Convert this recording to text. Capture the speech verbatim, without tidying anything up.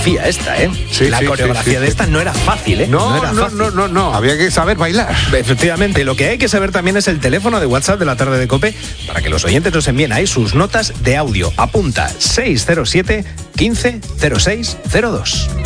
coreografía esta, ¿eh? Sí, la sí, coreografía sí, sí, de esta no era fácil, ¿eh? No, era no, fácil. no, no, no, había que saber bailar. Efectivamente, lo que hay que saber también es el teléfono de WhatsApp de la tarde de COPE para que los oyentes nos envíen ahí sus notas de audio. Apunta seis cero siete, quince, cero seis cero dos.